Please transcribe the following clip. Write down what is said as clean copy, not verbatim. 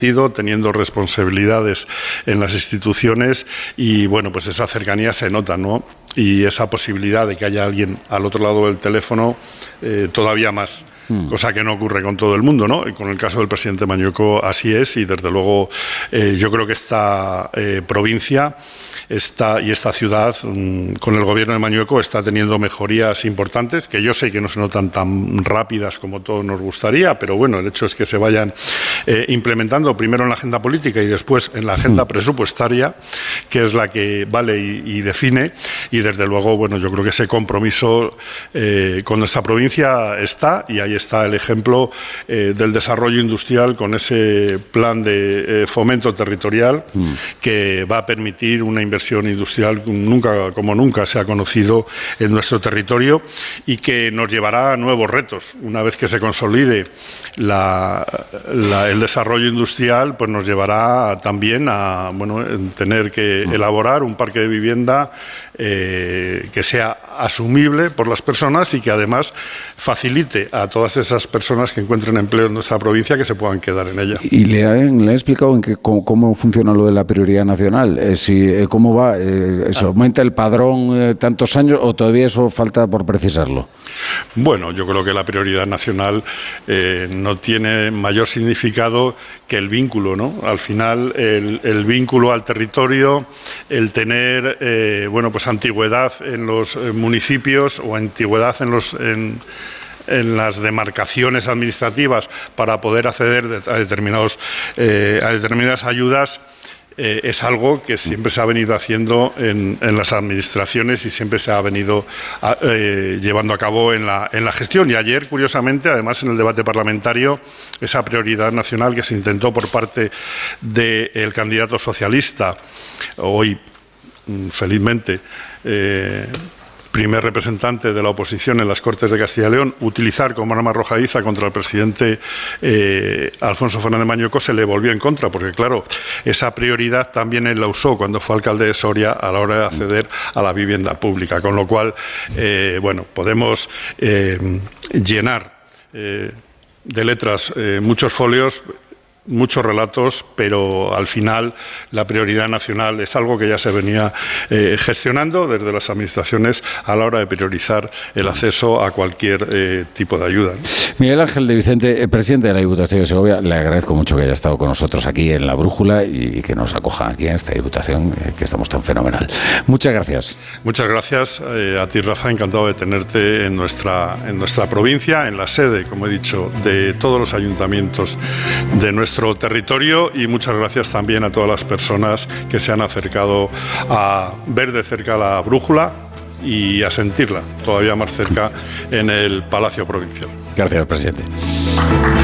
teniendo responsabilidades en las instituciones y bueno, pues esa cercanía se nota, ¿no? Y esa posibilidad de que haya alguien al otro lado del teléfono todavía más. Cosa que no ocurre con todo el mundo, ¿no? Y con el caso del presidente Mañueco así es, y desde luego yo creo que esta provincia y esta ciudad, con el gobierno de Mañueco, está teniendo mejorías importantes, que yo sé que no se notan tan rápidas como todos nos gustaría, pero bueno, el hecho es que se vayan implementando primero en la agenda política y después en la agenda presupuestaria, que es la que vale y define, y desde luego, bueno, yo creo que ese compromiso con nuestra provincia está, y ahí está el ejemplo del desarrollo industrial con ese plan de fomento territorial que va a permitir una inversión industrial como nunca se ha conocido en nuestro territorio y que nos llevará a nuevos retos. Una vez que se consolide el desarrollo industrial, pues nos llevará también a tener que elaborar un parque de vivienda que sea asumible por las personas y que además facilite a todas esas personas que encuentren empleo en nuestra provincia que se puedan quedar en ella. ¿Y le han explicado cómo funciona lo de la prioridad nacional? ¿Cómo va? ¿Se aumenta el padrón tantos años o todavía eso falta por precisarlo? Bueno, yo creo que la prioridad nacional no tiene mayor significado que el vínculo, ¿no? Al final, el vínculo al territorio, el tener, pues antigüedad en los municipios o antigüedad en las demarcaciones administrativas para poder acceder a determinadas ayudas, es algo que siempre se ha venido haciendo en las administraciones y siempre se ha venido llevando a cabo en la gestión. Y ayer, curiosamente, además en el debate parlamentario, esa prioridad nacional que se intentó por parte del candidato socialista, hoy felizmente primer representante de la oposición en las Cortes de Castilla y León, utilizar como arma arrojadiza contra el presidente Alfonso Fernández Mañueco, se le volvió en contra, porque claro, esa prioridad también él la usó cuando fue alcalde de Soria a la hora de acceder a la vivienda pública, con lo cual, podemos llenar de letras muchos folios, muchos relatos, pero al final la prioridad nacional es algo que ya se venía gestionando desde las administraciones a la hora de priorizar el acceso a cualquier tipo de ayuda, ¿no? Miguel Ángel de Vicente, presidente de la Diputación de Segovia, le agradezco mucho que haya estado con nosotros aquí en La Brújula y que nos acoja aquí en esta Diputación, que estamos tan fenomenal. Muchas gracias. Muchas gracias a ti, Rafa, encantado de tenerte en nuestra provincia, en la sede, como he dicho, de todos los ayuntamientos de nuestro territorio, y muchas gracias también a todas las personas que se han acercado a ver de cerca La Brújula y a sentirla todavía más cerca en el Palacio Provincial. Gracias, presidente.